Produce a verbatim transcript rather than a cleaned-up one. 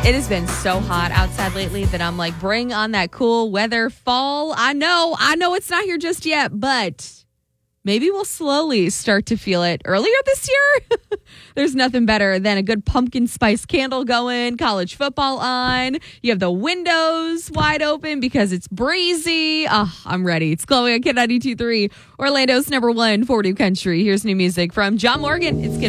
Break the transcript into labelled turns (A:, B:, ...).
A: It has been so hot outside lately that I'm like, bring on that cool weather. Fall. I know, I know it's not here just yet, but maybe we'll slowly start to feel it earlier this year. There's nothing better than a good pumpkin spice candle going, college football on. You have the windows wide open because it's breezy. Oh, I'm ready. It's Chloe on Kid ninety-two point three, Orlando's number one forty country. Here's new music from John Morgan. It's Kid